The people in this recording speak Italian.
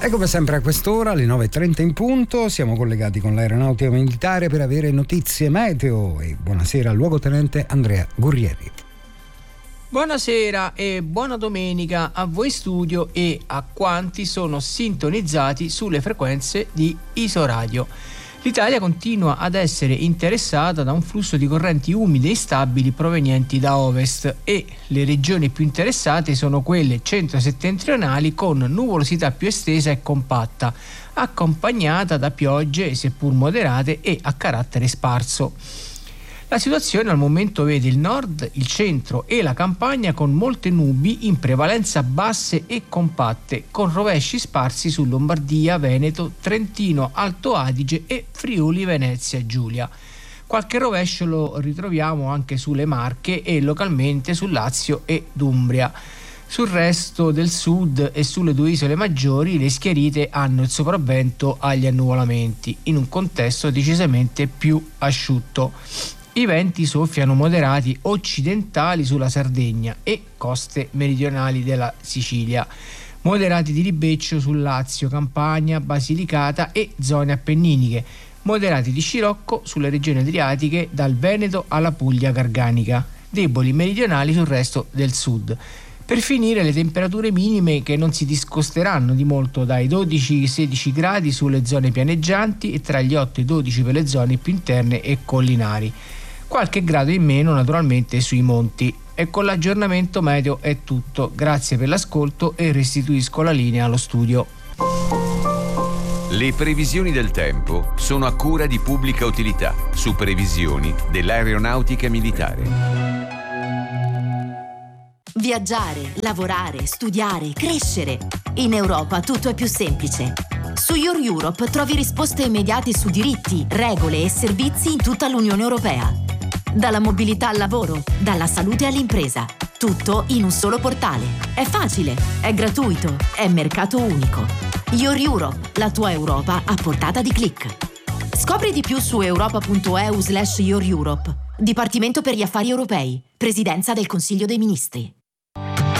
E come sempre a quest'ora, alle 9:30 in punto, siamo collegati con l'aeronautica militare per avere notizie meteo. E buonasera al luogotenente Andrea Gurrieri. Buonasera e buona domenica a voi studio e a quanti sono sintonizzati sulle frequenze di Isoradio. L'Italia continua ad essere interessata da un flusso di correnti umide e instabili provenienti da ovest e le regioni più interessate sono quelle centro-settentrionali con nuvolosità più estesa e compatta, accompagnata da piogge seppur moderate e a carattere sparso. La situazione al momento vede il nord, il centro e la campagna con molte nubi in prevalenza basse e compatte, con rovesci sparsi su Lombardia, Veneto, Trentino, Alto Adige e Friuli Venezia Giulia. Qualche rovescio lo ritroviamo anche sulle Marche e localmente su Lazio ed Umbria. Sul resto del sud e sulle due isole maggiori le schiarite hanno il sopravvento agli annuvolamenti, in un contesto decisamente più asciutto. I venti soffiano moderati occidentali sulla Sardegna e coste meridionali della Sicilia, moderati di ribeccio sul Lazio, Campania, Basilicata e zone appenniniche, moderati di scirocco sulle regioni adriatiche dal Veneto alla Puglia Garganica, deboli meridionali sul resto del sud. Per finire le temperature minime che non si discosteranno di molto dai 12-16 gradi sulle zone pianeggianti e tra gli 8 e i 12 per le zone più interne e collinari. Qualche grado in meno naturalmente sui monti. E con l'aggiornamento meteo è tutto. Grazie per l'ascolto e restituisco la linea allo studio. Le previsioni del tempo sono a cura di Pubblica Utilità, su previsioni dell'aeronautica militare. Viaggiare, lavorare, studiare, crescere. In Europa tutto è più semplice. Su Your Europe trovi risposte immediate su diritti, regole e servizi in tutta l'Unione Europea. Dalla mobilità al lavoro, dalla salute all'impresa. Tutto in un solo portale. È facile, è gratuito, è mercato unico. Your Europe, la tua Europa a portata di click. Scopri di più su europa.eu/Your Europe. Dipartimento per gli affari europei. Presidenza del Consiglio dei Ministri.